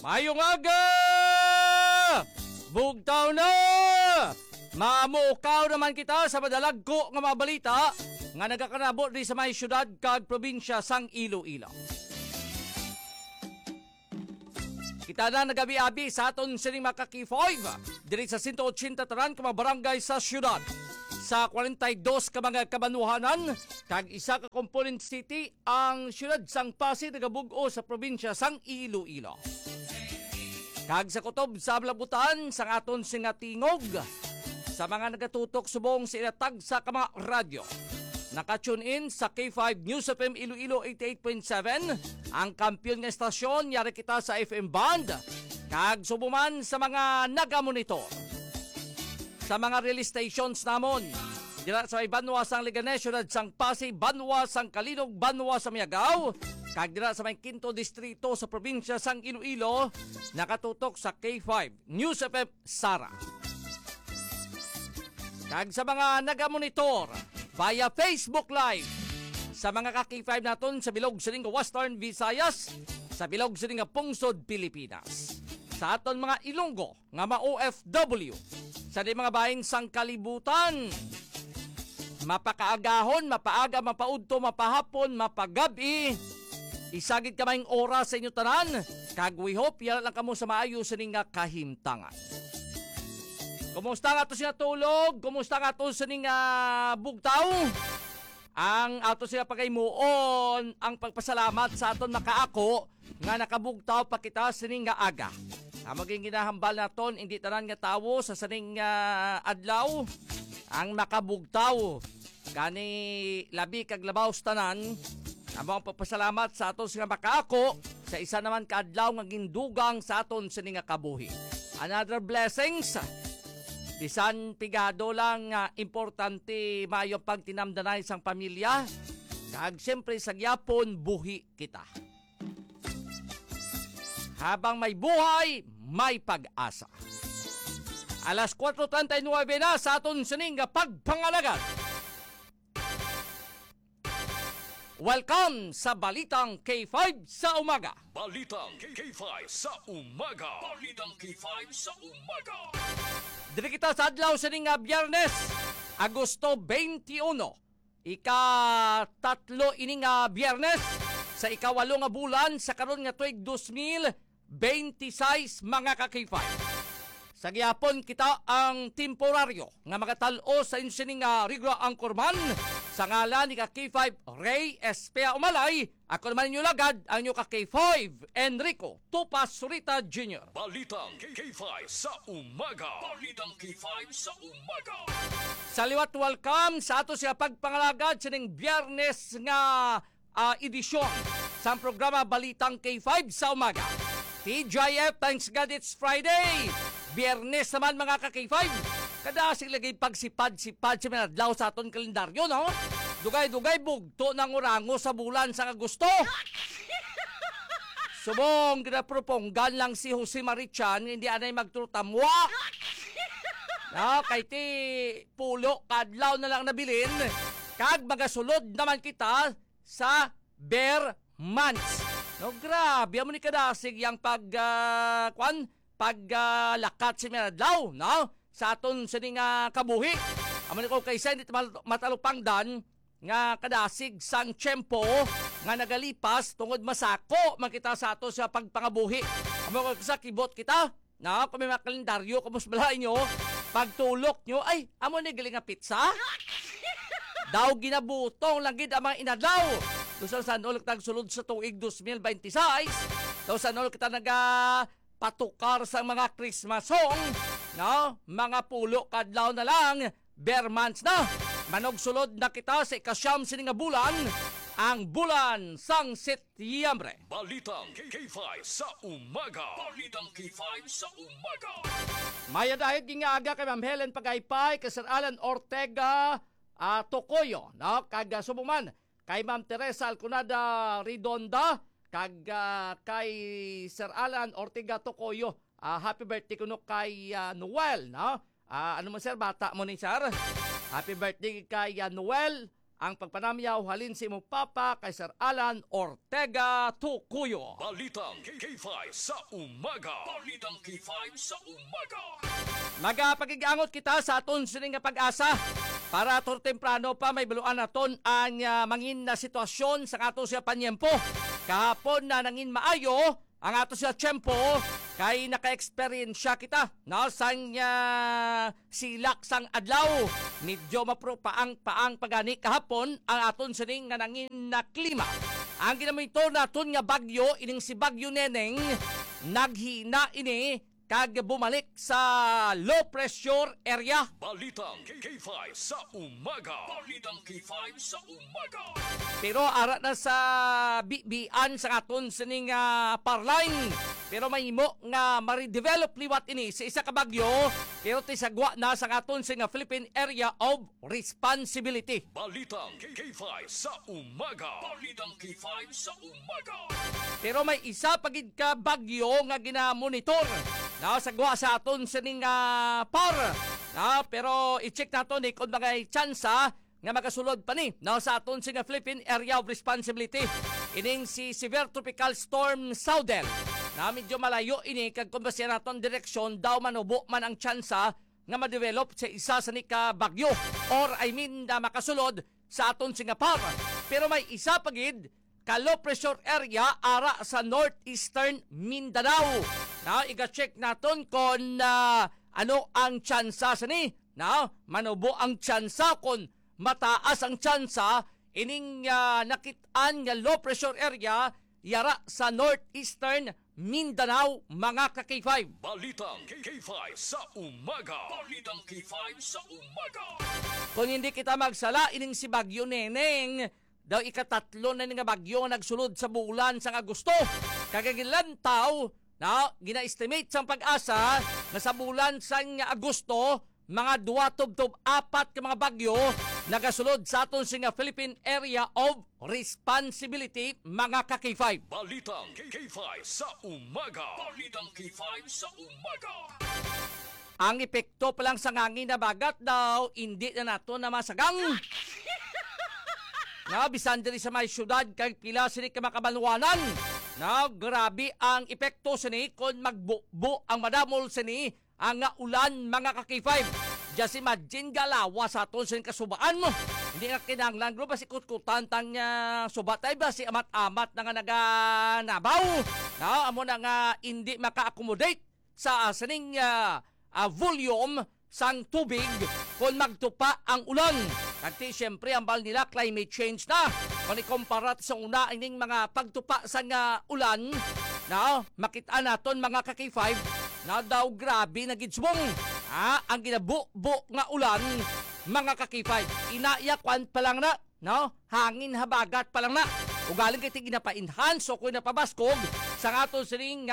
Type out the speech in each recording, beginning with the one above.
Mayong aga! Bugtaw na! Mamukaw naman kita sa madalagko nga mga balita nga nagakanabot di sa may syudad kag probinsya sang Iloilo. Kita na nagabi-abi sa aton sining makaki-5 diri sa 180 taran ka mga barangay sa syudad. Sa 42 ka mga kabanuhanan kag isa ka component city ang syudad sang Pasig nagabug-o sa probinsya sang Iloilo. Kag sa kutob sa Blabutan sang aton singatingog sa mga nagatutok subong sa ilatag sa mga radyo. Naka-tune in sa K5 News FM Iloilo 88.7 ang kampiyon nga estasyon yari kita sa FM band kag subuman sa mga nagamonitor sa mga relay stations namon dira sa Banwa sang Liganes, syudad sang Pasig, Banwa sang Kalinog, Banwa sa Miagao kag dira sa may 5 distrito sa probinsya sang Iloilo nakatutok sa K5 News FM Sara. Kag sa mga nagamonitor via Facebook Live sa mga ka-K5 naton sa bilog sa Western Visayas, sa bilog sa Pungsod, Pilipinas. Sa aton mga Ilonggo nga ma-OFW sa di mga bahin sang kalibutan. Mapakaagahon, mapaaga, mapaudto, mapahapon, mapagabi. Isagid kamayng oras sa inyo tanan. Kag we hope yan lang kamo sa maayo sa ning kahimtangan. Kumusta nga to siya tulog? Kumusta nga to sa ning bugtaw? Ang ato siya pagaymuon ang pagpasalamat sa aton nakaako nga nakabugtaw pa kita sa ning aga. Maging ginahambal naton hindi tanan nga tawo sa saning adlaw ang makabugtaw. Gani labi kag labaw tanan. Among pagpasalamat sa aton siya makaako sa isa naman kaadlaw nga gindugang sa aton sa ning kabuhi. Another blessings. Bisan pigado lang importante maayong pagtinamdanay sang pamilya. Kag siyempre sa gyapon buhi kita. Habang may buhay, may pag-asa. Alas 4:39 na sa aton sining pagpangalagan. Welcome sa Balitang K5 sa Umaga. Balitang K5 sa Umaga. Balitang K5 sa Umaga. Diri kita sa adlaw sa ning Biyernes, Agosto 21. Ika-3 ining Biyernes sa ika-8 nga bulan sa karon nga tuig 2026 mga ka-K5. Sa gihapon kita ang temporaryo nga magatal-o sa insining Rigro Angkorman sa ngalan ni ka-K5 Ray Espea Umalay. Ako naman inyo lagad ang inyo ka-K5 Enrico Tupas Surita Jr. Balitang K5 sa Umaga. Balitang K5 sa Umaga. Sa liwat welcome sa ato siya pagpangalagad sa ning Biyernes nga edisyon sa programa Balitang K5 sa Umaga. TGIF, thanks God it's Friday. Biyernes naman mga ka-K5. Kada silagay pagsipad-sipad sa minadlaw sa aton kalendaryo, no? Dugay-dugay bugto ng orango sa bulan sa Agosto. Subong ginaproponggan lang si Jose Marichan, hindi anay magtutamwa. No, kay ti pulo kadlaw na lang nabilin. Kag magasulod naman kita sa bare months. No, grabe, amo ni kadasig yang paglakat si minadlaw, no? Sa aton sining kabuhi. Amo ni ko kaysa hindi matalupangdan nga kadasig sang tiyempo nga nagalipas tungod masako makita sa ato sa pagpangabuhi. Amo ko sa kibot kita, na kung may mga kalendaryo kumus balay nyo, pagtulok nyo ay amo ni galing nga pizza. Daw ginabutong lang gid ang mga inadlaw. Gusto sa nulog tagsulod sa tuig 2026. Daw sa nulog kita patukar sa mga Christmas song, no? Mga pulo kadlaw na lang, bare months na. Manog sulod na kita sa ikasyam sining bulan, ang bulan sang Setyembre. Balitang K5 sa Umaga. Balitang K5 sa Umaga. Maya dahil gingaga kay Ma'am Helen Pagaypay, kay Sir Alan Ortega Tocoyo, no? Kag subuman kay Ma'am Teresa Alconada Ridonda, kag kay Sir Alan Ortega Tocoyo. Happy birthday kuno kay Noel, no? Ano mo sir, bata mo ni sir? Happy birthday kay Noel ang pagpanamyaw halin si imong papa kay Sir Alan Ortega Tucuyo. Balitang K5 sa umaga. Balitang K5 sa umaga. Magapagigangot kita sa aton sining nga pag-asa para tur temprano pa may baluan naton ang mangin na sitwasyon sa ato siya panyempo. Kahapon na nangin maayo ang ato siya tiyempo kay naka-experiensya kita na sang silak sang adlaw. Medyo paang pagani kahapon ang aton sining nga nangin na klima. Ang ginamito naton nga bagyo ining si Bagyo Neneng naghina ini kag bumalik sa low pressure area. Balitang K5 sa umaga. Balitang K5 sa umaga. Pero ara na sa bibian sa aton sining parline. Pero may himo nga ma-redevelop liwat ini sa isa ka bagyo. Pero tisagwa na sa aton sining Philippine Area of Responsibility. Balitang K5 sa umaga. Balitang K5 sa umaga. Pero may isa pagid ka bagyo nga gina-monitor. Nasagwa sa aton sining par. Pero i-check naton kung magay tsansa nga magasulod pa ni sa aton sining Philippine Area of Responsibility. Ining si Severe Tropical Storm Southern. Medyo malayo ini kag kung basihan naton direksyon daw manubo man ang tsansa nga ma-develop sa isa sa nika bagyo or makasulod sa aton sining par. Pero may isa pagid ka low pressure area ara sa northeastern Mindanao. Iga-check naton kung ano ang tsansa sa ni. Manubo ang tsansa kung mataas ang tsansa ining nakitaan nga low pressure area yara sa northeastern Mindanao mga ka-K5. Balitang K5 sa umaga. Balitang K5 sa umaga. Kung hindi kita magsala ining si Bagyo Neneng daw ikatatlo na nga bagyo nagsulod sa bulan sa Agosto. Kagagilantaw gina-estimate sang pag-asa na sa bulan sang Agosto mga 2-4 ka mga bagyo nagasulod sa aton singa Philippine Area of Responsibility mga ka-K5. Balitang K5 sa umaga. Balitang K5 sa umaga. Ang epekto pa lang sa ngangin na bagat daw hindi na nato na masagang. Bisan diri sa may syudad kay pila sini ka makabanwanan. Grabe ang epekto sini kung magbubo ang madamol sini ang ulan mga ka-K5. Just imagine galawa sa aton sini kasubaan mo. Hindi nga kinanglan bro basi kutkutan tang subatay ba si amat-amat na nga naganabaw. Amo na nga hindi maka-accommodate sa sining volume sang tubig kung magtupa ang ulan. Kasi siyempre ang bal nila climate change na. Kung ikumpara sa una ining mga pagtupa sa ulan, makita naton mga ka-K5 na daw grabe na gidsbong. Ang ginabubo nga ulan mga ka-K5. Inayakwan pa lang na, hangin habagat pa lang na. Ugaling kay ginapa-enhance o kung napabaskog sa aton sining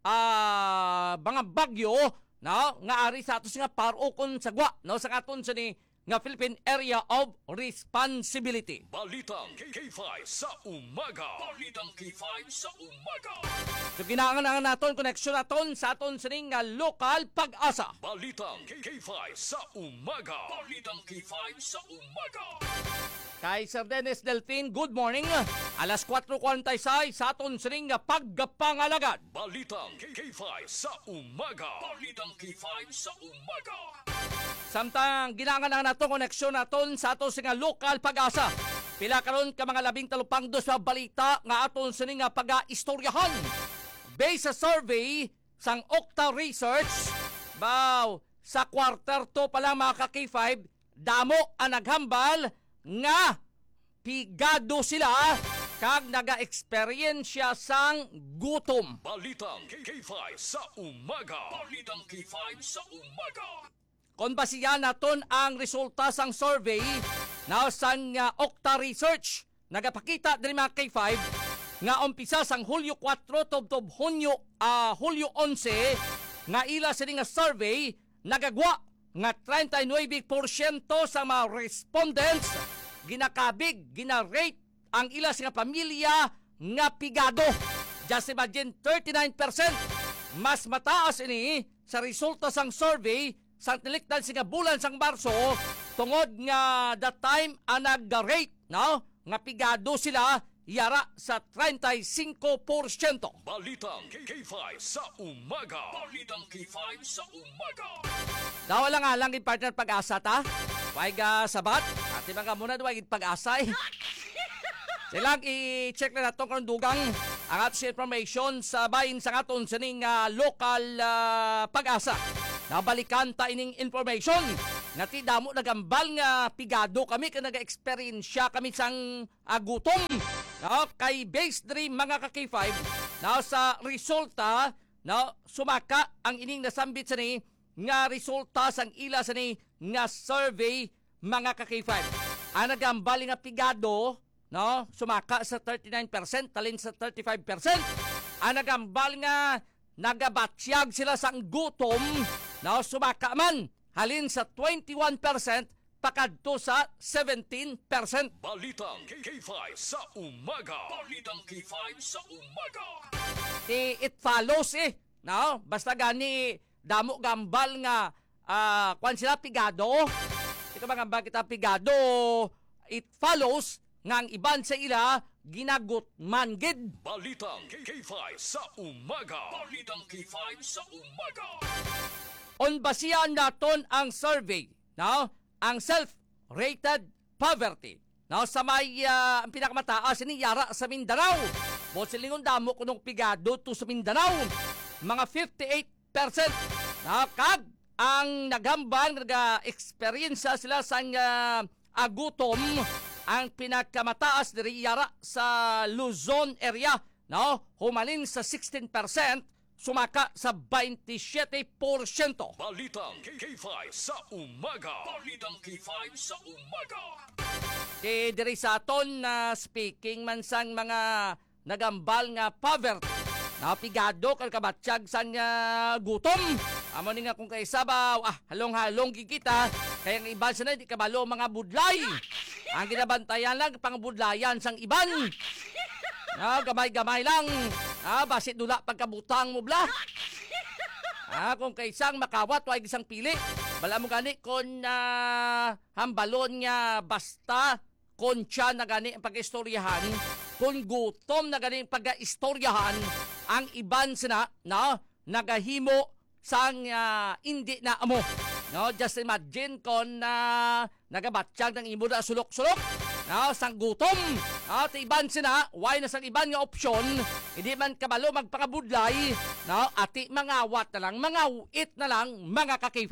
mga bagyo nga ari sa aton nga parokon sagwa sa aton sining nga Philippine Area of Responsibility. Balitang K5 sa umaga. Balitang K5 sa umaga. So kinahanglan naton koneksyon naton sa aton sining nga lokal pag-asa. Balitang K5 sa umaga. Balitang K5 sa umaga. Kay Sir Dennis Delfin, good morning. Alas 4:46 sa aton sining nga pagpangalagad. Balitang K5 sa umaga. Balitang K5 sa umaga. Samtang ginangan naton koneksyon naton sa aton nga lokal pag-asa. Pila karon ka mga 13 sa balita nga aton sining nga pag-istoryahan. Based sa survey sang Okta Research, sa quarter 2 pa lang mga ka-K5, damo ang naghambal nga pigado sila kag naga-experiensya sang gutom. Balitang K5 sa umaga. Balitang K5 sa umaga. Kung basihan naton ang resulta sang survey na sang Okta Research, nagapakita diri mga K5 nga umpisa sang Hulyo 4 tubtob Hulyo 11 nga ila sini nga survey nagagwa nga 39% sa mga respondents ginarate ang ila sa pamilya nga pigado. Just imagine 39%. Mas mataas ini sa resulta sang survey sang tilikdan sa bulan sang Marso tungod nga the time ang nag-rate, no? Nga pigado sila yara sa 35%. Balitang K5 sa umaga. Balitang K5 sa umaga. Daw lang nga lang yung partner pag-asa ta. Huwag sabat. Ati mga muna huwag pag-asay. Silang i-check na natin kung dugang ang atos information sa bayin sa aton sa ning local pag-asa. Nabalikan ta ining information. Nati damo nagambal nga pigado kami ka naga-experience kami sang gutom. No, kay base 3 mga ka-K5 na sa resulta no, sumaka ang ining nasambit sa ni nga resulta sang ila sa ni nga survey mga ka-K5. Ang nagambal nga pigado no, sumaka sa 39%, talin sa 35%. Ang nagambal nga nagabatsyag sila sang gutom no, sumaka man halin sa 21%, pakadto sa 17%. Balitang K5 sa umaga. Balitang K5 sa umaga. It follows no? Basta gani damo gambal nga kwan sila pigado. Ito ba gambal kita pigado? It follows nga ang iban sa ila ginagot man gid. Balitang K5 sa umaga. Balitang K5 sa umaga. On basihan naton ang survey, no? Ang self-rated poverty. No, sa may ang pinakamataas ni yara sa Mindanao. Bosilingon damo kunong pigado to sa Mindanao. Mga 58%. No, kag ang nagambang nag-experience sila sa agutom ang pinakamataas diri yara sa Luzon area, no? Humalin sa 16%. Sumaka sa 27%. Balitang K5 sa umaga. Balitang K5 sa umaga. Diri sa aton na speaking man sang mga nagambal nga poverty. Napigado kang kabatsyag sang gutom. Amo ni nga kung kay sabaw, halong-halong gigita. Kaya ang iban sana di kabalo mga budlay. Ang ginabantayan lang pang budlayan sang iban. Gamay-gamay lang. Basit dula pagkabutang mo bla. Kung kaisang makawat, huwag isang pili. Bala mo gani kung hambalon nga basta kontsya na gani ang pag-istoryahan. Kung gutom na gani ang pag-istoryahan, ang iban sina na nagahimo sang hindi na amo. No, just imagine kung nagabatsyag ng imo na sulok-sulok. No, sang gutom. Iban sina, why na sang iban nga opsyon, hindi man kabalo magpakabudlay, no, ati mangawat na lang, mangawit na lang, mga ka-K5.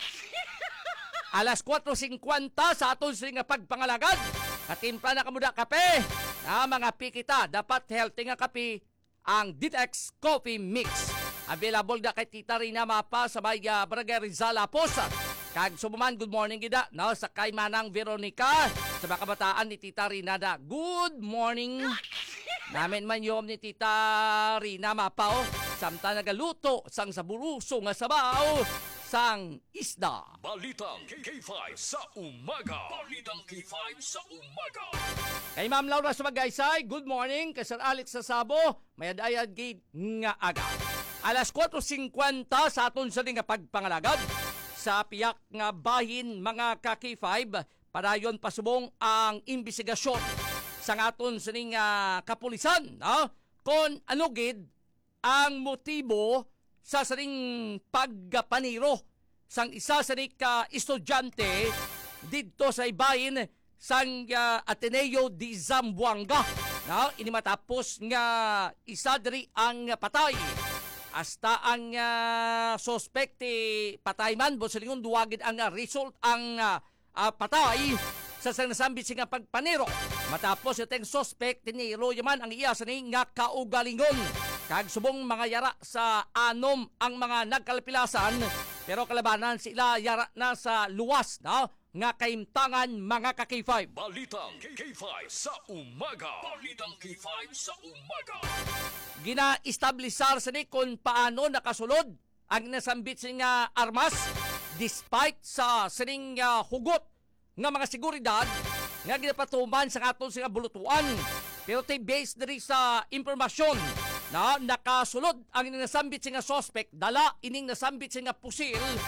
Alas 4:50 sa aton sila nga pagpangalagad. Katimpla na kamuda kape. Mga pikita, dapat healthy nga kape ang Ditex Coffee Mix. Available na kay Tita Rina Mapa sa may Barangay Rizal Aposa. Kag sumuman, good morning gida, no, sa kay Manang Veronica, sa mga kabataan ni Tita Rina da. Good morning. Namin man yom ni Tita Rina Mapao, samta nagaluto sang saburuso nga sabaw sang isda. Balitang K5 sa umaga. Balitang K5 sa umaga. Kay Ma'am Laura sa Magaysay, good morning. Kay Sir Alex sa Sabo, mayad-ayad gid nga aga. Alas 4:50 sa aton sa nga pagpangalagad. Sa piyak nga bahin mga ka-K5, padayon pasubong ang imbestigasyon sa aton sa kapulisan, no? Kung ano gid ang motibo sa saring pagpaniro sang isa sa ka-estudyante didto sa ibahin sang Ateneo di Zamboanga, no? Inimatapos nga isa diri ang patay. Hasta ang suspect patay man, bosalingon duwagid ang result ang patay sa nasambit nga pagpaniro. Matapos itong suspect, tiniro yaman ang iya sa nga kaugalingon. Kag subong mga yara sa anom ang mga nagkalpilasan, pero kalabanan sila yara na sa luwas, no? Nga kaimtangan mga ka-K5. Balitang K5 sa umaga. Balitang K5 sa umaga. Gina-establisar sa ni kung paano nakasulod ang nasambit nga armas despite sa sining hugot nga mga seguridad nga ginapatuman sa aton sa bulutuan. Pero tay based diri sa impormasyon na nakasulod ang nasambit nga suspect, dala ining nasambit nga pusil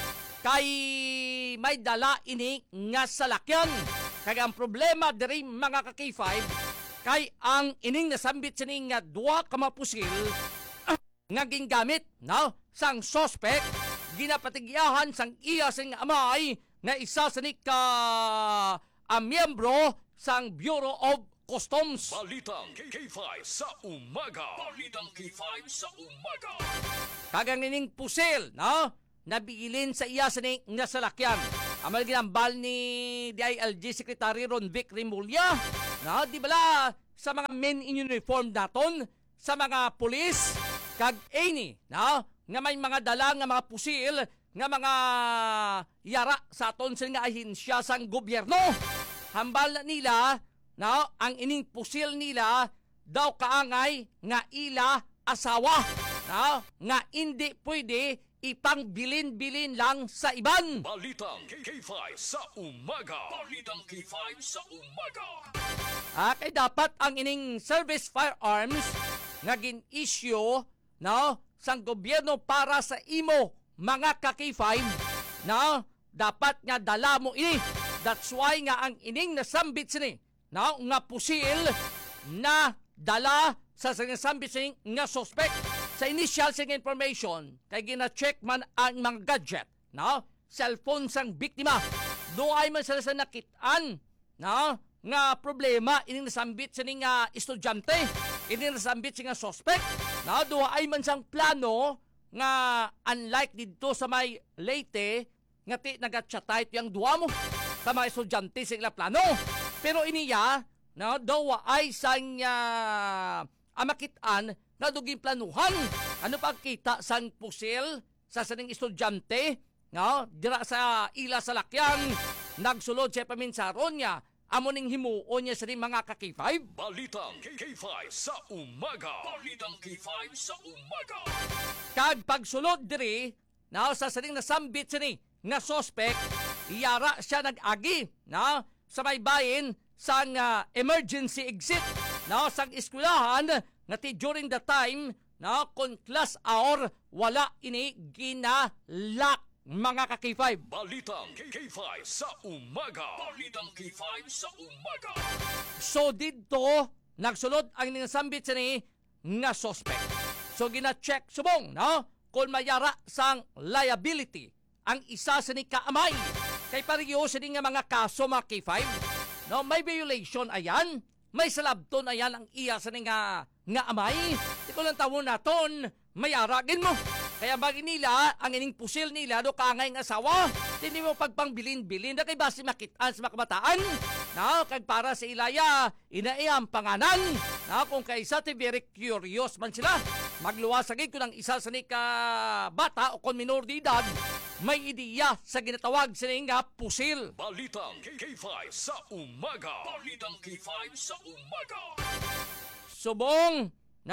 kay may dala ini nga salakyan. Kaya ang problema diri mga ka-K5 kay ang ining nasambit sining nga duwa ka mapusil nga gingamit sang suspect ginapatigyahan sang iya sing amay nga isa sa ka miyembro sang Bureau of Customs. Balitang K5 sa umaga. Balitang K5 sa umaga. Kagang ining pusil, nabilin sa iya sa nga salakyan. Amal ginambal ni DILG Secretary Ron Vic Rimulya, di bala sa mga men in uniform naton, sa mga pulis, kag any, nga may mga dala nga mga pusil, nga mga yara sa aton sa nga ahinsya sang gobyerno. Hambal na nila, ang ining pusil nila daw kaangay nga ila asawa, nga hindi pwede ipangbilin-bilin lang sa iban. Balitang K5 sa umaga. Balitang K5 sa umaga. Kay dapat ang ining service firearms nga gin-issue sang gobyerno para sa imo mga ka-K5 dapat nga dala mo ini. That's why nga ang ining nasambit sini nga pusil na dala sa nasambit sini nga suspect. Sa initial sing information, kay gina-check man ang mga gadget, cellphone sang biktima. Doay man sila sa nakitaan, nga problema ining nasambit sa nga estudyante, ining nasambit sa nga suspect. Doay man sang plano nga unlike dito sa may Leyte, nga ti nagatchatay yung duwa mo sa mga estudyante sa ila plano. Pero iniya, daw ay sang amakitaan na duging planuhan. Ano pa kita sang pusil sa saning estudyante dira sa ila sa lakyan nagsulod siya paminsaron niya amo ning himuon niya sa mga ka-K5. Balitang K5 sa umaga. Balitang K5 sa umaga. Kag pagsulod diri sa saning nasambit sini nga suspect iyara siya nag-agi sa may bayin sang emergency exit sang eskwelahan nga during the time kung class hour wala ini ginalak mga ka-K5. Balitang K5 sa umaga. Balitang K5 sa umaga. So dito nagsulod ang ninasambit sa ni nga suspect. So gina-check subong kung mayara sang liability ang isa sa ni kaamay. Kay pareho sa ni nga mga kaso mga K5 may violation ayan. May salabton ayan ang iya sa nga amay. Di ko lang tawon naton, may aragin mo. Kaya bagi nila, ang ining pusil nila, do kangay ng asawa, hindi mo pagpangbilin-bilin na kay basi makitaan sa makamataan. Kag para sa ilaya, inaiyang panganan. Kung kaisa, ti very curious man sila. Magluwasagin ko ng isa sa ka bata o kon minor de edad, may ideya sa ginatawag sa nga pusil. Balitang K5 sa umaga. Balitang K5 sa umaga. Subong,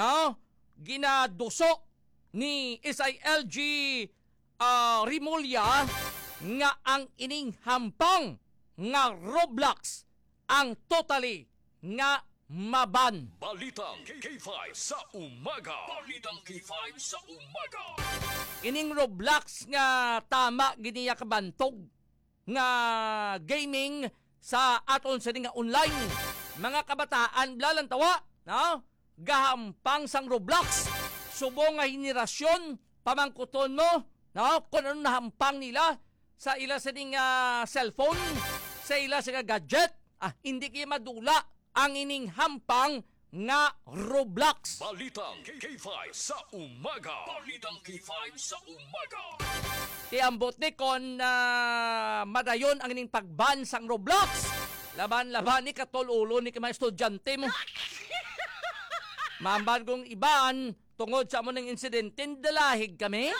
ginaduso ni SILG Rimulya nga ang ining hampang nga Roblox ang totally nga maban. Balitang K5 sa umaga. Balitang K5 sa umaga. Ining Roblox nga tama giniya kabantog nga gaming sa aton sa nga online. Mga kabataan blalang tawa, gahampang sang Roblox. Subong nga henerasyon pamangkuton mo, kung ano nahampang nila sa ila sa cellphone, sa ila sa gadget, hindi kayo madula ang ining hampang nga Roblox. Balitang K5 sa umaga. Balitang K5 sa umaga. Tiambot ni kon madayon ang ining pagban sang Roblox. Laban-laban ni katululo ni mga estudyante mo. Mamban kong iban tungod sa mo ng insidente, dalahig kami.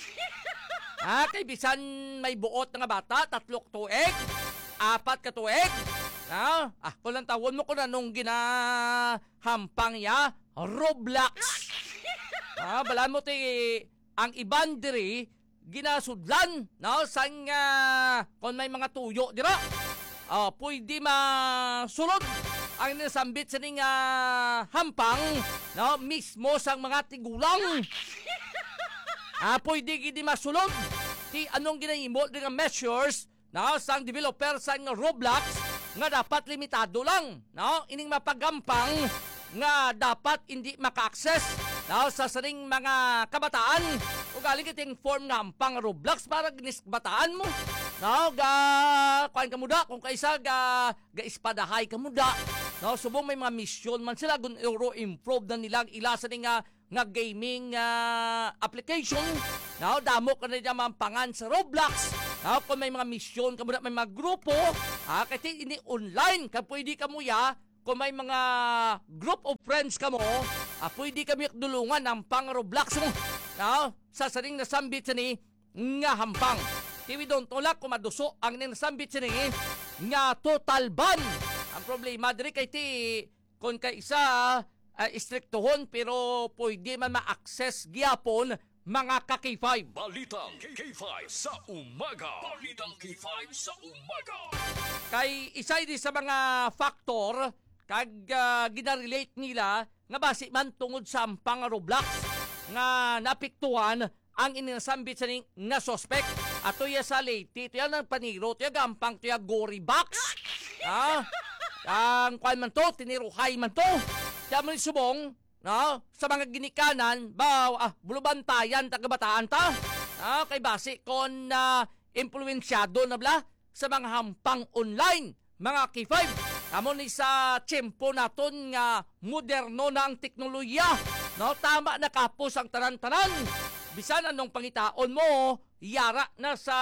Kay bisan may buot nga bata, 3 tuig, 4 ka tuig. Kung lang tawon mo kung anong ginahampang ya, Roblox. Balaan mo ang iban diri, ginasudlan, sang kung may mga tuyo dira. Pwede masulod ang nasambit sa ning hampang mismo sang mga tigulang. Pwede gidi masulod ti anong ginahimo nga measures no sang developer sang Roblox nga dapat limitado lang no ining mapagampang nga dapat hindi maka-access no sa saring mga kabataan o galing kiting form nga ampang Roblox para ginis bataan mo no ga kuan ka muda kung kaisa ga ispadahay ka muda no subong may mga mission man sila gun euro improve na nilang ilasa ni nga gaming application no damo ka na diyan mampangan sa Roblox no kung may mga mission ka muda may mga grupo kasi ini online ka pwede ka muya kung may mga group of friends ka mo pwede kami dulungan ng pang Roblox mo no sa saring nasambit ni nga hampang tiwi doon tulak kung maduso ang nasambit ni nga total ban ang problema diri kay ti kung kay isa istriktohon pero pwede man ma-access gyapon mga ka-K5. Balitang K5 sa umaga. Balitang K5 sa umaga. Kay isa di sa mga factor kag ginarelate nila nga basi man tungod sa ampang Roblox nga napiktuhan ang inasambit sa ning nga suspect ato ya sa Leyte to yan ang paniro to ya gampang to ya gory box ang kwan man to tiniruhay man to kaya mo subong no sa mga ginikanan bulubantayan tagabataan ta kay basi kon impluwensyado na bla sa mga hampang online mga K5 amo ni sa tiyempo naton nga moderno na ang teknolohiya no tama na kapos ang tanan-tanan bisan anong pangitaon mo yara na sa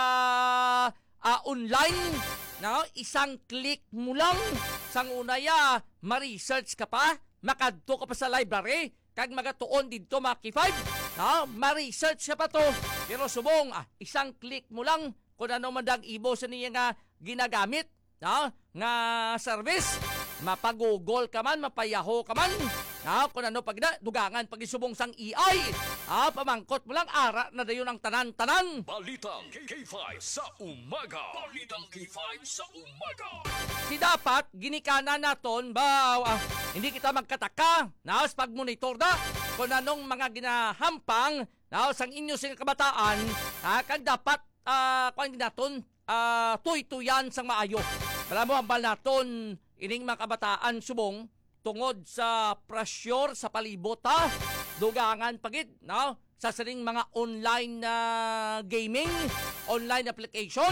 online no isang click mo lang sang unaya ma-research ka pa makadto ka pa sa library kag magatuon didto mga K5 no ma-research ka pa to pero subong isang click mo lang kung ano man dang ibo sa niya nga ginagamit no nga service mapagugol ka man mapayaho ka man kung ano pag dugangan pag isubong sang AI pamangkot mo lang ara na dayon ang tanan-tanan. Balitang K5 sa umaga. Balitang K5 sa umaga. Si dapat ginikanan naton hindi kita magkataka na pag monitor da kung anong mga ginahampang sang inyo sing kabataan kag dapat kung naton tuy-tuyan sang maayo. Alam mo hambal naton ining mga kabataan subong tungod sa pressure sa palibot dugangan pagid no sa saring mga online gaming online application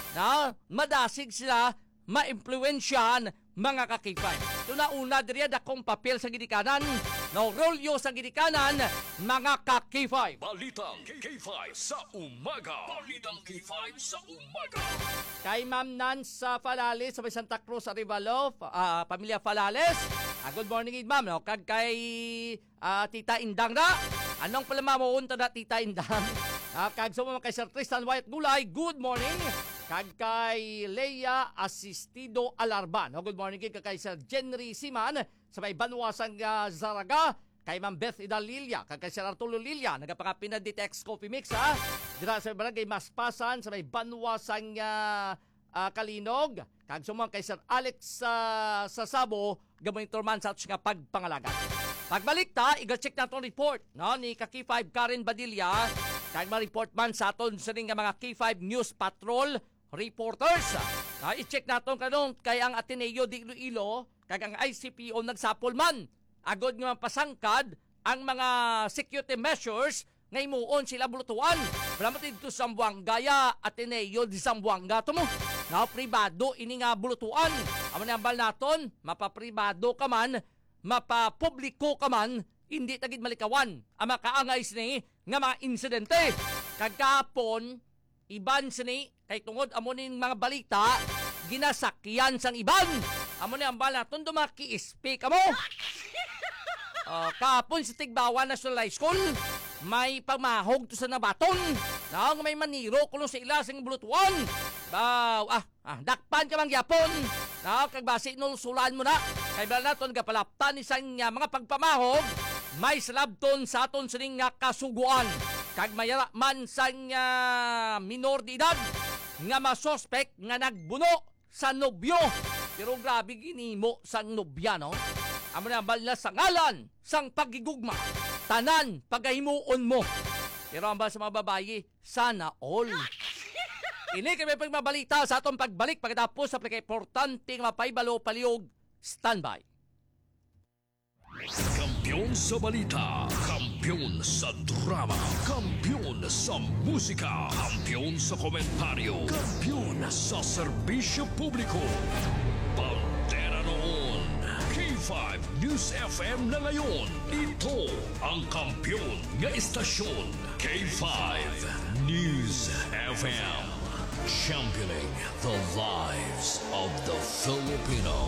madasig sila maimpluwensyahan mga ka-K5 ito na una diri dakong papel sa ginikanan no rolyo sa ginikanan mga ka-K5. Balitang K5 sa umaga. Balitang K5 sa umaga. Kay Ma'am Nance Falales sa Santa Cruz Arevalo, pamilya Falales. Good morning, ma'am. No? Kag kay Tita Indang na. Anong pala mamuunta na Tita Indang? Kag sumama kay Sir Tristan White Gulay, good morning. Kag kay Leia Asistido Alarban. Good morning kay Sir Jenry Siman sa may Banwasang Zaraga. Kay Ma'am Beth Idalilia, kag kay Sir Arturo Lilia, nagapakapina Ditex Coffee Mix dira sa barangay Maspasan sa may Banwasang Kalinog. Kag sumang kay Sir Alex Sasabo, gamonitor man sa nga pagpangalaga. Pagbalik ta, i-check na itong report no, ni K5 Karen Badilla. Kag ma-report man sa aton sa ring mga K5 News Patrol reporters. I-check na itong kanong kay ang Ateneo de Iloilo, kag ang ICPO nagsapol man. Agod nga pasangkad ang mga security measures nga imuon sila bulutuan. Wala mo dito sa Zamboanga, Ateneo di Zamboanga to mo. Na pribado ini nga bulutuan. Amo na ambal naton, mapapribado ka man, mapapubliko ka man, hindi tagid malikawan. Ang makaangay sini nga mga insidente. Kagapon, iban sini, kay tungod amo ning mga balita, ginasakyan sang iban. Amo na ambal naton, dumaki-speak mo. Kapon sa Tigbawan National High School, may pamahog to sa nabaton. Naong may maniro kulong sa ilasing bulutuan. Dakpan ka mang yapon. Kagbasi nulsulan mo na. Kay bala naton kapalaptan isang mga pagpamahog, may salabton sa aton sining nga kasuguan. Kag mayara man sang minor de edad nga masuspect nga nagbuno sa nobyo. Pero grabe ginimo sang nobya, no? Amo na bala sa ngalan sang pagigugma, tanan pagahimuon mo. Pero ang sa mga babayi, sana all. Ini kami pagmabalita sa atong pagbalik pagkatapos sa importante nga mapaybalo palihog. Standby. Kampiyon sa balita, kampiyon sa drama, kampiyon sa musika, kampiyon sa komentaryo, kampiyon sa serbisyo publiko. Bandera noon, K5 News FM na ngayon. Ito ang kampiyon nga istasyon, K5 News FM. Championing the lives of the Filipino.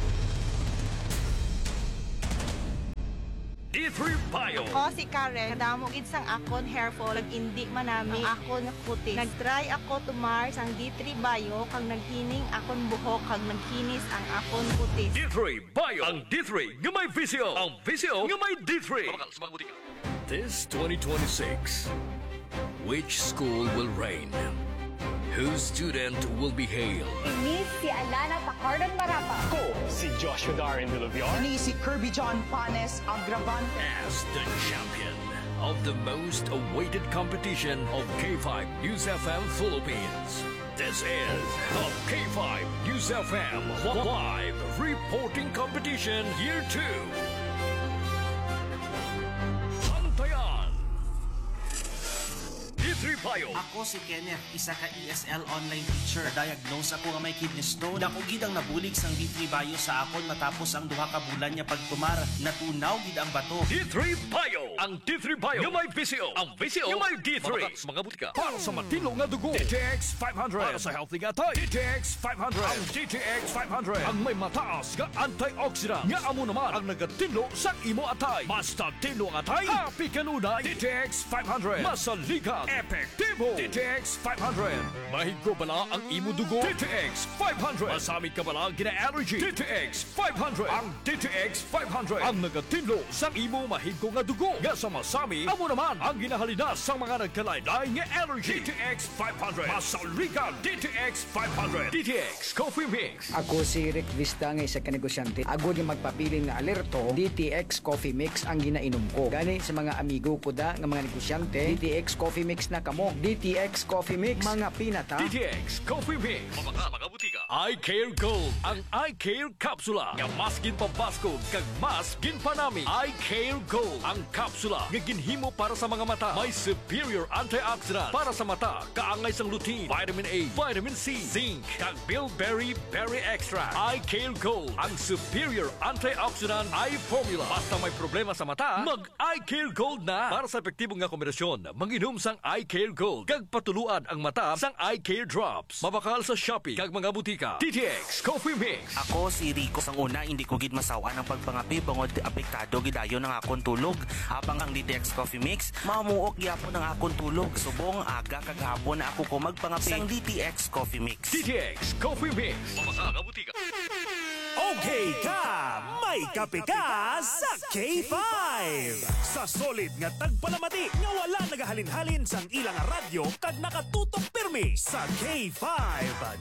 D3 Bio. Ako si Karen, kadamo gid sang akon hair fall, indi manami ang akon kutis. Nagtry ako tumar sang D3 Bio kag naghining akon buhok kag nagkinis ang akon kutis. D3 Bio. Ang D3 nga may visyo. Ang visyo nga may D3. This 2026, which school will reign? Whose student will be hailed? Ini si Alana Tacardon Marapa. Ko, si Joshua Darin de Leviar. Ni si Kirby John Panes Agravan. As the champion of the most awaited competition of K5 News FM Philippines. This is the K5 News FM Live Reporting Competition Year 2. Bantayan. D3 Bio. Ako si Kenneth, isa ka ESL online teacher. Diagnose ako nga may kidney stone. Nakugid ang nabulig sang D3 Bio sa akon matapos ang duha ka bulan niya pagtumar. Natunaw gid ang bato. D3 Bio. Ang D3 Bio nga may visyo. Ang visyo nga may D3. Mga butika. Para sa matino nga dugo. DTX 500. Para sa healthy nga tay. DTX 500. Ang DTX 500. Ang may mataas nga antioxidant. Nga amo naman ang nagatino sa imo atay. Basta tino ang atay. Happy kanunay. DTX 500. Masaligan. Epektibo. DTX 500. Mahigro bala ang imo dugo. DTX 500. Masamit ka bala gina-allergy. DTX 500. Ang DTX 500. Ang nagatinlo sa imo mahigro nga dugo. Nga sa masami, amo naman ang ginahalinas sa mga nagkalaylay nga allergy. DTX 500. Masaligan. DTX 500. DTX Coffee Mix. Ako si Rick Vista nga isa ka negosyante. Agod nga magpabiling nga alerto, DTX Coffee Mix ang ginainom ko. Gani sa mga amigo ko da nga mga negosyante, DTX Coffee Mix na kamo. DTX Coffee Mix, mga pinata. DTX Coffee Mix. Mga butika. I Care Gold. Ang I Care Kapsula. Nga mas ginpabaskog kag mas ginpanami. I Care Gold. Ang kapsula nga ginhimo para sa mga mata. May superior antioxidant para sa mata. Kaangay sang lutein, vitamin A, vitamin C, zinc, kag bilberry berry extract. I Care Gold. Ang superior antioxidant eye formula. Basta may problema sa mata, mag I Care Gold na. Para sa epektibong nga kombinasyon, manginom sang I Care Gold. Kag patuluan ang mata sang I Care Drops. Mabakal sa Shopee kag mga butika. DTX Coffee Mix. Ako si Rico. Sang una, hindi ko gid masawa ng pagpangapi bangod apektado gidayon ng akon tulog. Habang ang DTX Coffee Mix, mamuok gyapon ang akon tulog. Subong aga kag hapon na ako ko magpangapi sang DTX Coffee Mix. DTX Coffee Mix. Mabakal butika. Okay ka! May kape ka sa K5! Sa solid nga tagpalamati nga wala nagahalin-halin sang ilang radyo kag nakatutok pirmi sa K5